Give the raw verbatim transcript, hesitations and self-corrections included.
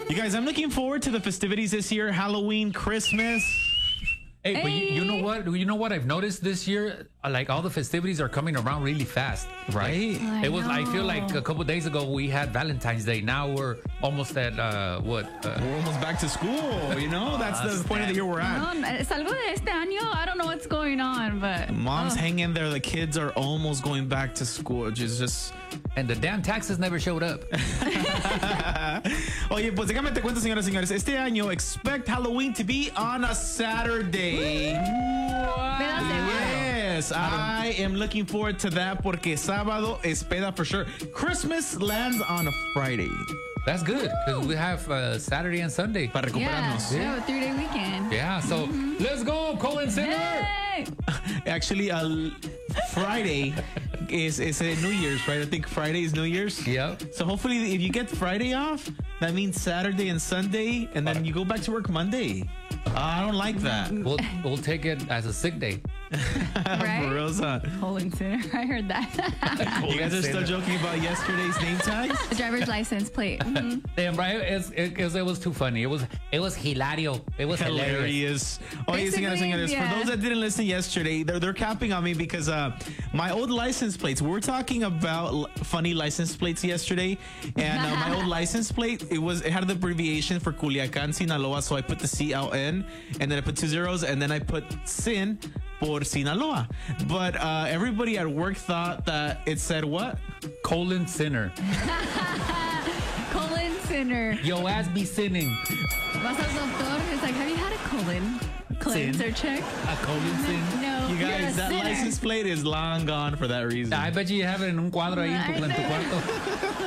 You guys, I'm looking forward to the festivities this year. Halloween, Christmas. Hey, hey, but you, you know what? You know what I've noticed this year? Like all the festivities are coming around really fast, right? I it was. I feel like a couple days ago we had Valentine's Day. Now we're almost at uh, what? Uh, we're almost back to school. You know, that's uh, the point of the year we're at. No, salvo de este año. I don't know what's going on, but moms oh. hang in there. The kids are almost going back to school. Which is just, and the damn taxes never showed up. Oye, pues déjame te cuento, señoras y señores. Este año, expect Halloween to be on a Saturday. Yes, I am looking forward to that porque sábado es peda for sure. Christmas lands on a Friday. That's good because we have uh, Saturday and Sunday para recuperarnos. Yeah, yeah, a three-day weekend. Yeah, so mm-hmm. let's go, Colin Sinner. Hey! Actually, uh, Friday is is a New Year's, right? I think Friday is New Year's. Yeah. So hopefully, if you get Friday off, that means Saturday and Sunday, and then you go back to work Monday. Uh, I don't like that. We'll we'll take it as a sick day. Right? For real, son. Colin Sinner. I heard that. You guys are still joking about yesterday's name tags? The driver's license plate. Mm-hmm. Damn, right? It's, it, it, it was too funny. It was it was hilario. It was hilarious. hilarious. Oh, señoras, señores, yeah. for those that didn't listen yesterday, they're they're capping on me because uh, my old license plates. We were talking about l- funny license plates yesterday, and uh, my old license plate it was it had the abbreviation for Culiacán, Sinaloa. So I put the C L N, and then I put two zeros, and then I put Sin por Sinaloa. But uh, everybody at work thought that it said what? Colin Sinner. Colin Sinner. Yo ass be sinning. Vas al doctor. It's like, have you had a colon cleanse or check? A colon sin? No. You guys, that sinner. license plate is long gone for that reason. I bet you have it in un cuadro ahí en tu, en tu cuarto.